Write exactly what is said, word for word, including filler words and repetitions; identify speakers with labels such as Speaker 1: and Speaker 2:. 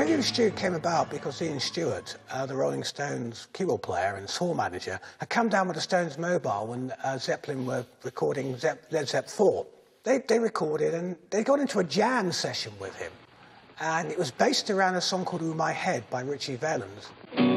Speaker 1: Billy and Stu came about because Ian Stewart, uh, the Rolling Stones keyboard player and tour manager, had come down with the Stones mobile when uh, Zeppelin were recording Zepp, Led Zepp four. They, they recorded and they got into a jam session with him. And it was based around a song called Ooh My Head by Richie Valens.